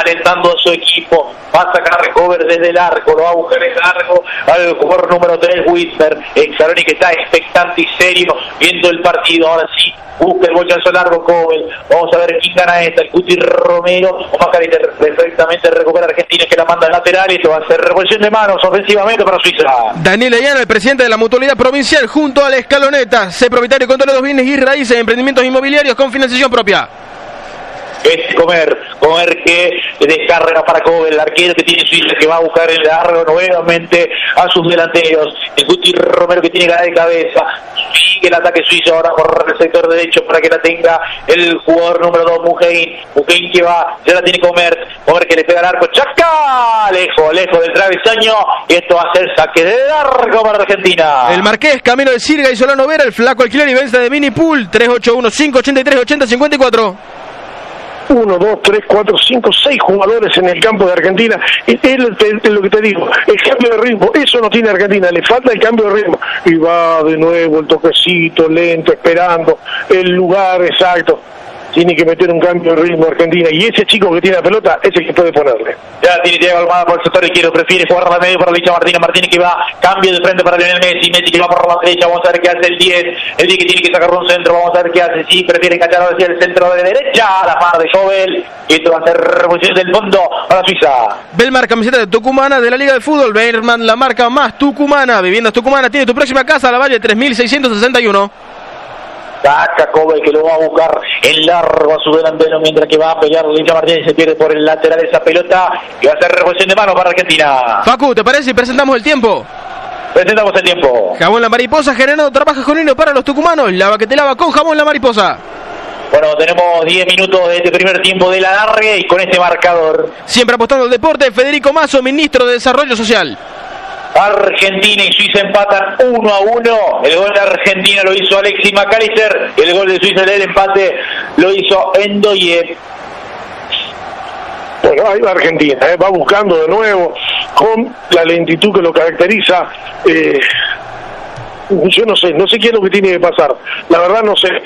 alentando a su equipo. Va a sacar cover desde el arco, lo va a buscar el largo al jugador número 3, Whisper. Scaloni, que está expectante y serio viendo el partido. Ahora sí, busca el bolchazo largo, Cobel. Vamos a ver quién gana esta, el Cuti Romero o Macalister. Perfectamente recupera Argentina, que la manda al lateral, y esto va a ser revolución de manos ofensivamente para Suiza. Daniel Ayala, el presidente de la Mutualidad Provincial, junto a la Escaloneta, se propietario con todos los bienes y raíces de emprendimientos inmobiliarios con financiación propia. Es comer que descarga para Cobel, el arquero que tiene Suiza, que va a buscar el largo nuevamente a sus delanteros. El Guti Romero, que tiene ganas de cabeza. Sigue el ataque suizo ahora por el sector derecho para que la tenga el jugador número 2, Mujein. Mujein que va, ya la tiene Comer que le pega al arco. ¡Chaca! Lejos del travesaño. Y esto va a ser saque de largo para Argentina. El Marqués, camino de Sirga y Solano Vera, el flaco alquiler y venta de Mini Pool, 381-583-8054. 1, 2, 3, 4, 5, 6 jugadores en el campo de Argentina. Es lo que te digo, el cambio de ritmo, eso no tiene Argentina, le falta el cambio de ritmo. Y va de nuevo el toquecito, lento, esperando el lugar exacto. Tiene que meter un cambio de ritmo Argentina, y ese chico que tiene la pelota es el que puede ponerle. Ya tiene Diego Almada por el sector izquierdo, prefiere jugar a la medio para Licha Martínez que va, cambio de frente para Lionel Messi que va por la derecha. Vamos a ver qué hace el 10 que tiene que sacar un centro. Vamos a ver qué hace, sí, prefiere enganchar hacia el centro de derecha, a la par de Jovel, y esto va a ser revolución del fondo para Suiza. Belmar, camiseta de Tucumana de la Liga de Fútbol. Belmar, la marca más tucumana. Viviendas Tucumana, tiene tu próxima casa a la Valle 3661. Saca Cobel, que lo va a buscar en largo a su delantero, mientras que va a pelear Licha Martínez, se pierde por el lateral esa pelota y va a ser revolución de mano para Argentina. Facu, ¿te parece si presentamos el tiempo? Presentamos el tiempo. Jabón La Mariposa, generando trabajo genuino para los tucumanos. Lava que te lava con Jabón La Mariposa. Bueno, tenemos 10 minutos de este primer tiempo de la largue y con este marcador. Siempre apostando al deporte, Federico Mazo, ministro de Desarrollo Social. Argentina y Suiza empatan 1-1. El gol de Argentina lo hizo Alexis McAllister. El gol de Suiza del empate lo hizo Ndoye. Bueno, ahí va Argentina, va buscando de nuevo con la lentitud que lo caracteriza. Yo no sé qué es lo que tiene que pasar. La verdad no sé.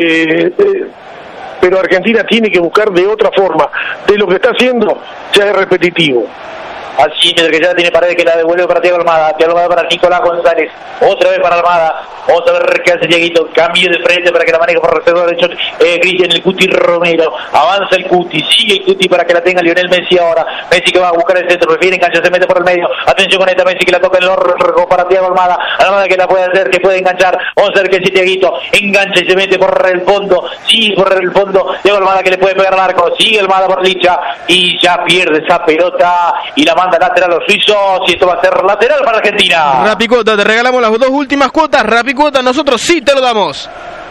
Pero Argentina tiene que buscar de otra forma. De lo que está haciendo ya es repetitivo. Así, mientras que ya tiene Paredes, que la devuelve para Thiago Almada para Nicolás González, otra vez para Almada. Vamos a ver qué hace Dieguito, cambio de frente para que la maneje por el sector derecho Cristian, el Cuti Romero, avanza el Cuti, sigue el Cuti para que la tenga Lionel Messi ahora. Messi que va a buscar el centro, prefiere enganchar, se mete por el medio, atención con esta, Messi que la toca en el largo para Thiago Almada que la puede hacer, que puede enganchar. Vamos a ver que si Dieguito engancha y se mete por el fondo, sigue por el fondo Thiago Almada, que le puede pegar al arco, sigue Almada por Licha y ya pierde esa pelota y la manda lateral a los suizos, y esto va a ser lateral para Argentina. Rapicuota, te regalamos las 2 últimas cuotas. Rapicuota, nosotros sí te lo damos.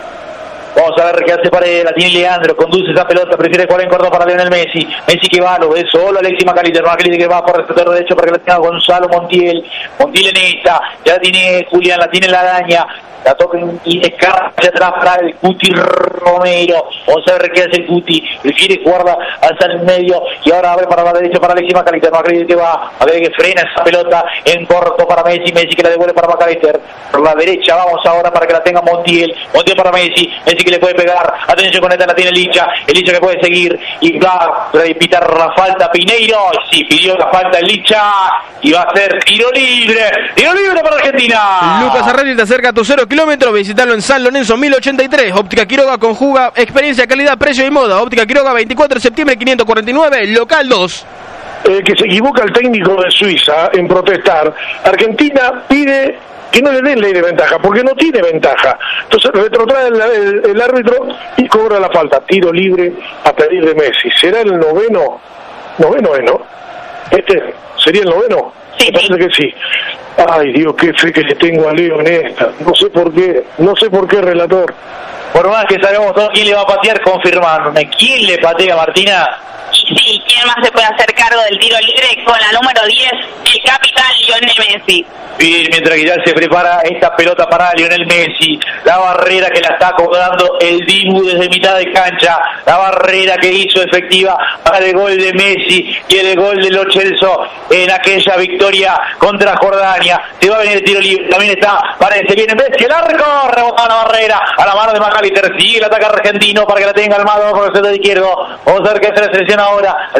Vamos a ver qué hace Paredes, la tiene Leandro, conduce esa pelota, prefiere jugar en corto para Lionel Messi que va, lo ve solo Alexis McAllister que va por el sector derecho para que la tenga Gonzalo Montiel en esta, ya la tiene Julián, la tiene la araña, la toca y descarga hacia atrás para el Cuti Romero. Vamos a ver qué hace el Cuti, prefiere jugarla hacia el medio y ahora abre para la derecha para Alexis McAllister que va, a ver que frena esa pelota en corto para Messi que la devuelve para McAllister por la derecha. Vamos ahora para que la tenga Montiel para Messi que le puede pegar, atención con esta, la tiene Licha que puede seguir y va a pitar la falta Pineiro, sí, pidió la falta Licha y va a ser tiro libre para Argentina. Lucas Arreri te acerca a tu 0 kilómetros, visitalo en San Lorenzo 1083, Óptica Quiroga conjuga experiencia, calidad, precio y moda. Óptica Quiroga, 24 de septiembre 549, local 2. Que se equivoca el técnico de Suiza en protestar. Argentina pide que no le den ley de ventaja, porque no tiene ventaja. Entonces retrotrae el árbitro y cobra la falta. Tiro libre a pedir de Messi. ¿Será el noveno? Noveno es, ¿no? ¿Este sería el noveno? Sí. Me parece que sí. Ay, Dios, qué fe que le tengo a Leo en esta. No sé por qué, relator. Por más que sabemos todos quién le va a patear, confirmarme. ¿Quién le patea, Martina? Sí, ¿quién más se puede hacer cargo del tiro libre? Con la número 10, el capitán Lionel Messi. Bien, mientras que ya se prepara esta pelota para Lionel Messi, la barrera que la está acomodando el Dibu desde mitad de cancha, la barrera que hizo efectiva para el gol de Messi y el gol de Lo Celso en aquella victoria contra Jordania. Se va a venir el tiro libre, también está, parece, viene Messi, el arco, rebota la barrera, a la mano de McAllister, sigue el ataque argentino para que la tenga Almada por el centro izquierdo. Vamos a ver qué hace la selección ahora,